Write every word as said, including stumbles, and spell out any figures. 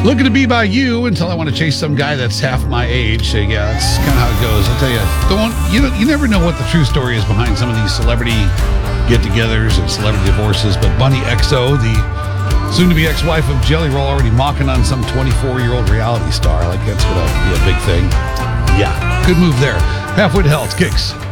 Looking to be by you until I want to chase some guy that's half my age. So yeah, that's kind of how it goes. I'll tell you, don't you know, you never know what the true story is behind some of these celebrity get-togethers and celebrity divorces. But Bunny X O, the soon-to-be ex-wife of Jelly Roll, already mocking on some twenty-four-year-old reality star. Like that's gonna be a big thing. Yeah, good move there. Halfway to Hell, it's Kicks.